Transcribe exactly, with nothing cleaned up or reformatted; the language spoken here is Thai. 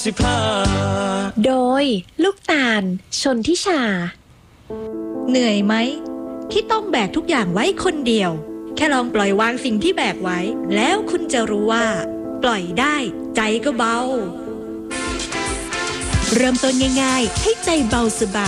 สิบห้าโดยลูกตาลชนทิชาเหนื่อยไหมที่ต้องแบกทุกอย่างไว้คนเดียวแค่ลองปล่อยวางสิ่งที่แบกไว้แล้วคุณจะรู้ว่าปล่อยได้ใจก็เบาเริ่มต้นง่ายๆให้ใจเบาสบ